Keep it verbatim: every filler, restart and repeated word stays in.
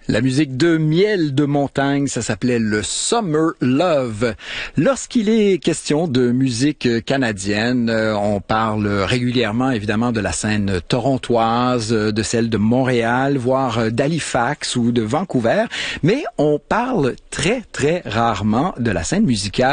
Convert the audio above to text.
La musique de Miel de Montagne, ça s'appelait le Summer Love. Lorsqu'il est question de musique canadienne, on parle régulièrement évidemment de la scène torontoise, de celle de Montréal, voire d'Halifax ou de Vancouver, mais on parle très très rarement de la scène musicale